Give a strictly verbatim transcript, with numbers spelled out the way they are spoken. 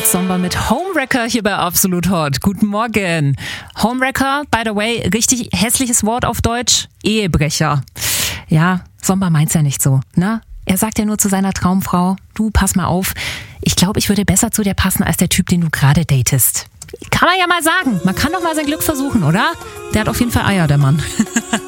Moritz Sommer mit Homewrecker hier bei Absolut Hot. Guten Morgen. Homewrecker, by the way, richtig hässliches Wort auf Deutsch. Ehebrecher. Ja, Sommer meint's ja nicht so, ne? Er sagt ja nur zu seiner Traumfrau, du, pass mal auf, ich glaube, ich würde besser zu dir passen als der Typ, den du gerade datest. Kann man ja mal sagen. Man kann doch mal sein Glück versuchen, oder? Der hat auf jeden Fall Eier, der Mann.